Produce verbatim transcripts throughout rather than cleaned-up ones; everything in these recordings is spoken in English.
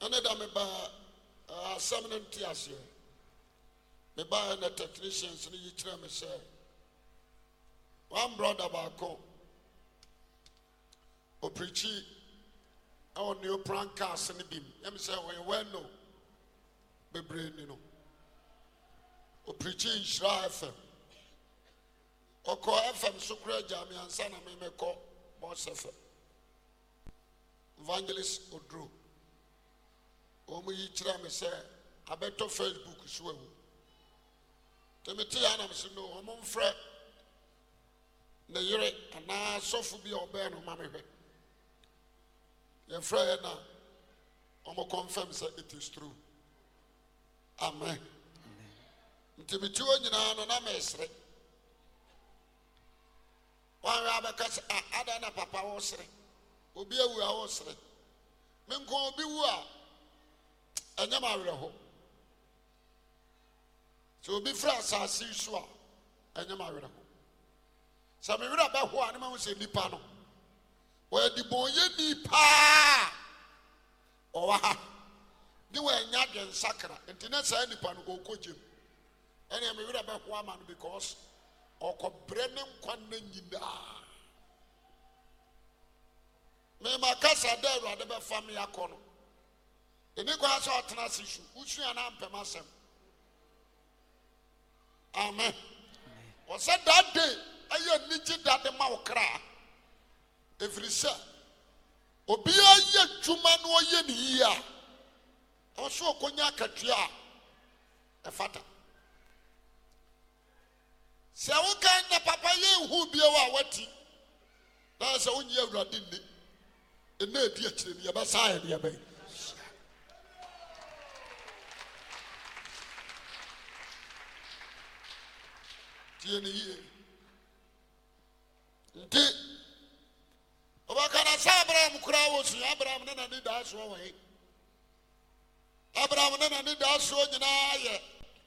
Another me ba some entias here. Me ba the technicians ni yitra me say. One brother bako. O preachy our new prank cast in the beam. Let me say when well no. Be brain you know. O preachy in Shra F M. O ko F M sukra jami ansa na me me ko boss F M. Evangelist Odro. Omu yichira me say abeto Facebook so ewu. Temeti ana me say no omu mfre na yire ana sofu bi obe no ma me hwe. Ye fre na omu confirm say it is true. Amen. Ntimiti onyina no na mesre. Wan ra be ka ada na papa wo sre. Obi ewu a wo sre. Me nko obi wu a anya ma were ho. So obi fra asase so a anya ma were ho. Sa me were ba ho a ne ma ho se nipa no. Wo di bonye nipa. O wa ha. Di we nya gen sakra. Ntine sa nipa no go kojim. Ene me were ba ho ama no because okobre ne nkwa na nyina. Me makasa da Awurade be fam yakono. Eni kwa so atena sishu, usu ana mpema asem. Amen. O said that day, aye niji that the ma okra. Every say, obi aye dwuma no oye ni yia. O so okonya akatua e fata. Se wo kan na papa ye hu bia wa wati. Na se onye Awurade ni. Ene edi akire ni ba sa ya dia bai. Tieni ye. Nti obakana sa Abraham kura wo su Abraham na na da so wa he. Abraham na na da so nyina ye.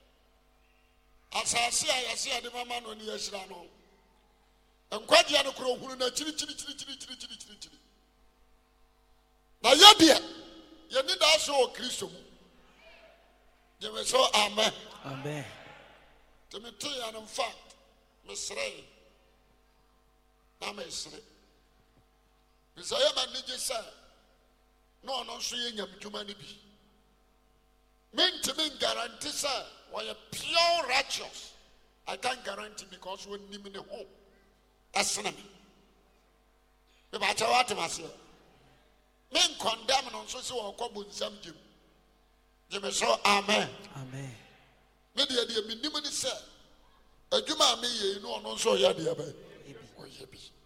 Asase a yase ade mama no ni yashira no. Enkwagye no kura ohunu na chiri chiri chiri chiri chiri chiri chiri chiri. Na yadie ye ni da so o Kristo mu. Je me so amen. Amen. Timothy and in fact, Misray. Na Misray. Isaiah man nije say, no no so ye nyam dwuma ni bi. Men to me guarantee say, we are pure righteous. I can't guarantee because we nim in the home. Asana me. Me ba cha wat mase. Men condemn no so se wo ko bunsam jim. Je me so amen. Amen. Me de de me nim ni say adwuma me ye no no so ya de ba. Oye bi.